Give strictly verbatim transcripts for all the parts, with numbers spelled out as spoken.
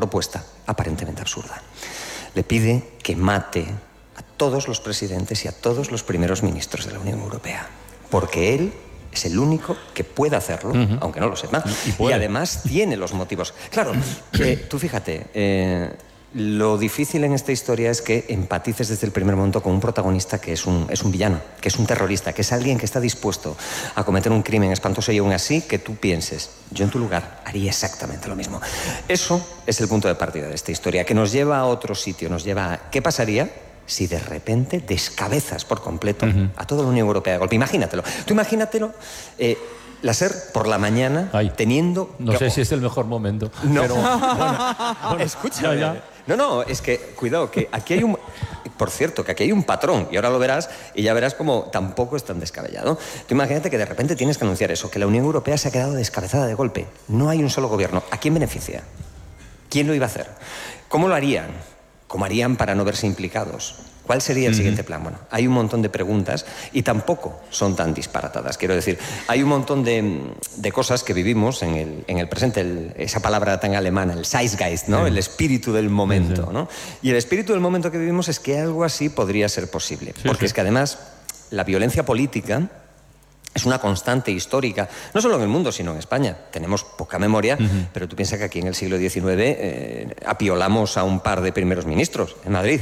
propuesta aparentemente absurda. Le pide que mate a todos los presidentes y a todos los primeros ministros de la Unión Europea, porque él es el único que puede hacerlo, uh-huh. aunque no lo sepa, y, y además tiene los motivos. Claro, eh, tú fíjate, eh, lo difícil en esta historia es que empatices desde el primer momento con un protagonista que es un, es un villano, que es un terrorista, que es alguien que está dispuesto a cometer un crimen espantoso y aún así que tú pienses, yo en tu lugar haría exactamente lo mismo. Eso es el punto de partida de esta historia, que nos lleva a otro sitio, nos lleva a ¿qué pasaría si de repente descabezas por completo uh-huh. a toda la Unión Europea de golpe? Imagínatelo. Tú imagínatelo, eh, la SER por la mañana Ay, teniendo... No sé si es el mejor momento. No, pero, bueno, bueno, escúchame. Ya, ya. No, no, es que, cuidado, que aquí hay un... Por cierto, que aquí hay un patrón, y ahora lo verás, y ya verás como tampoco es tan descabellado. Tú imagínate que de repente tienes que anunciar eso, que la Unión Europea se ha quedado descabezada de golpe. No hay un solo gobierno. ¿A quién beneficia? ¿Quién lo iba a hacer? ¿Cómo lo harían? ¿Cómo harían para no verse implicados? ¿Cuál sería el siguiente plan? Bueno, hay un montón de preguntas y tampoco son tan disparatadas. Quiero decir, hay un montón de, de cosas que vivimos en el, en el presente, el, esa palabra tan alemana, el Zeitgeist, ¿no? Sí. El espíritu del momento, sí. ¿no? Y el espíritu del momento que vivimos es que algo así podría ser posible. Sí, porque sí. es que además la violencia política es una constante histórica, no solo en el mundo, sino en España. Tenemos poca memoria, uh-huh. pero tú piensas que aquí en el siglo diecinueve eh, apiolamos a un par de primeros ministros en Madrid,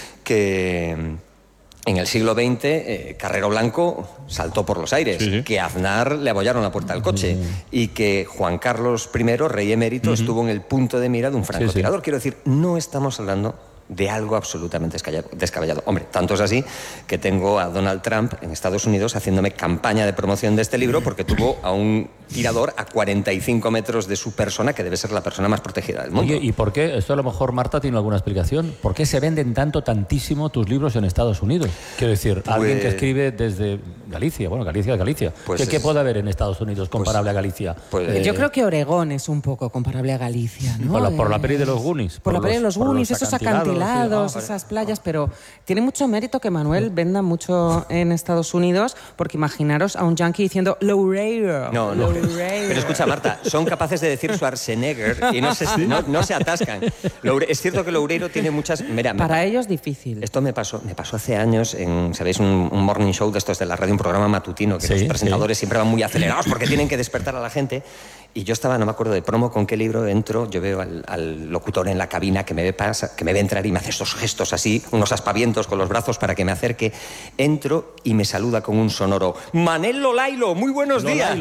que en el siglo veinte eh, Carrero Blanco saltó por los aires, sí, sí. que a Aznar le abollaron la puerta al coche uh-huh. y que Juan Carlos primero, rey emérito, uh-huh. estuvo en el punto de mira de un francotirador. Sí, sí. Quiero decir, no estamos hablando de algo absolutamente descabellado. Hombre, tanto es así que tengo a Donald Trump en Estados Unidos haciéndome campaña de promoción de este libro porque tuvo a un tirador a cuarenta y cinco metros de su persona, que debe ser la persona más protegida del mundo. Oye, ¿y por qué? Esto a lo mejor Marta tiene alguna explicación. ¿Por qué se venden tanto, tantísimo tus libros en Estados Unidos? Quiero decir, pues, alguien que escribe desde Galicia, bueno, Galicia es Galicia. Pues ¿Qué, es, ¿Qué puede haber en Estados Unidos comparable pues, a Galicia? Pues, eh, Yo creo que Oregón es un poco comparable a Galicia, ¿no? Por la, por la peli de los Goonies. Por, por la peli de los Goonies, esos acantilados, sí. ah, esas playas, pero tiene mucho mérito que Manuel venda mucho en Estados Unidos, porque imaginaros a un yankee diciendo Loureiro. No, no. Loureiro. Pero escucha, Marta, son capaces de decir Schwarzenegger y no se, no, no se atascan. Loure, es cierto que Loureiro tiene muchas... Mira, Para me, ellos difícil. Esto me pasó, me pasó hace años en, ¿sabéis? Un, un morning show de estos de la radio, un programa matutino, que sí, los presentadores sí. siempre van muy acelerados porque tienen que despertar a la gente. Y yo estaba, no me acuerdo de promo con qué libro, entro, yo veo al, al locutor en la cabina que me, ve pasa, que me ve entrar y me hace estos gestos así, unos aspavientos con los brazos para que me acerque. Entro y me saluda con un sonoro Manel Lolailo, muy buenos días.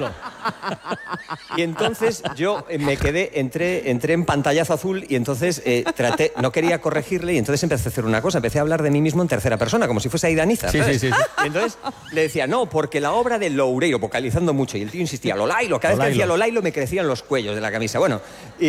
Y entonces yo me quedé, entré, entré en pantallazo azul y entonces eh, traté, no quería corregirle y entonces empecé a hacer una cosa, empecé a hablar de mí mismo en tercera persona, como si fuese Aida Niza, sí, sí, sí, sí. Y entonces le decía, no, porque la obra de Loureiro, vocalizando mucho, y el tío insistía, Lolailo, cada vez que decía Lolailo me crecían los cuellos de la camisa. Bueno,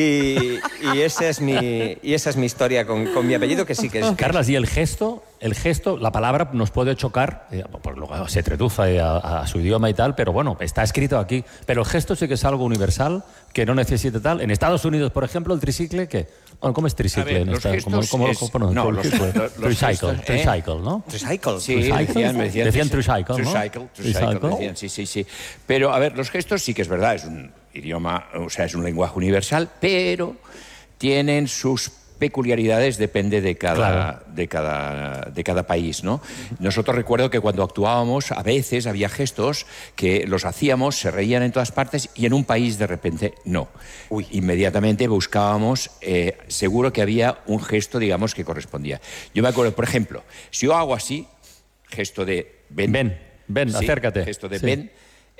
y, y, esa, es mi, y esa es mi historia con, con mi apellido, que sí que es... Carlas, ¿y el gesto? El gesto, la palabra nos puede chocar, eh, pues luego se traduce a, a su idioma y tal, pero bueno, está escrito aquí. Pero el gesto sí que es algo universal, que no necesita tal. En Estados Unidos, por ejemplo, el tricicle, ¿qué? Bueno, ¿cómo es tricicle? Ver, en los esta, gestos ¿cómo, es... cómo, no, los, los, los, tricycle, gestos, ¿eh? tricycle, ¿no? Tricycle. Sí, tricycle. decían, me decían, decían tricycle, ¿no? Tricycle, tricycle, decían, sí, sí, sí. Pero, a ver, los gestos sí que es verdad, es un idioma, o sea, es un lenguaje universal, pero tienen sus peculiaridades, depende de cada, claro. de cada, de cada país, ¿no? Nosotros recuerdo que cuando actuábamos, a veces había gestos que los hacíamos, se reían en todas partes y en un país de repente no. Uy. Inmediatamente buscábamos, eh, seguro que había un gesto, digamos, que correspondía. Yo me acuerdo, por ejemplo, si yo hago así, gesto de ven, ven, ven, sí, acércate. Gesto de sí. ven,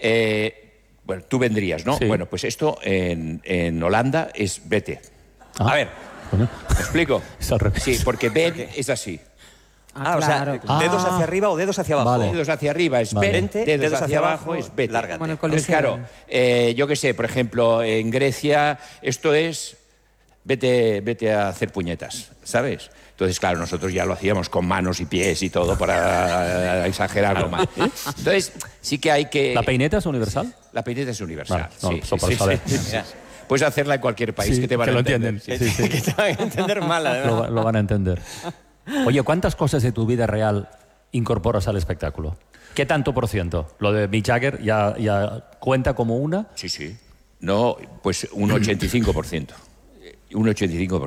eh, bueno, tú vendrías, ¿no? Sí. Bueno, pues esto en, en Holanda es vete. Ah. A ver. ¿Me explico? Es al revés. Sí, porque ven es así. Ah, o sea, claro. dedos hacia arriba o dedos hacia abajo. Vale. Dedos hacia arriba es vale. vente, dedos, dedos hacia, hacia abajo es vete. Lárgate. Bueno, Entonces, claro, eh, yo qué sé, por ejemplo, en Grecia esto es vete, vete a hacer puñetas, ¿sabes? Entonces, claro, nosotros ya lo hacíamos con manos y pies y todo para exagerarlo más. Entonces, sí que hay que... ¿La peineta es universal? La peineta es universal, vale. sí. No, sí, sí, sí, sí. Puedes hacerla en cualquier país, sí, que te van que a lo entender. entienden. Sí, sí. Que te van a entender mal, además. Lo, lo van a entender. Oye, ¿cuántas cosas de tu vida real incorporas al espectáculo? ¿Qué tanto por ciento? Lo de Mick Jagger ya, ya cuenta como una. Sí, sí. No, pues un ochenta y cinco por ciento. Un ochenta y cinco por ciento.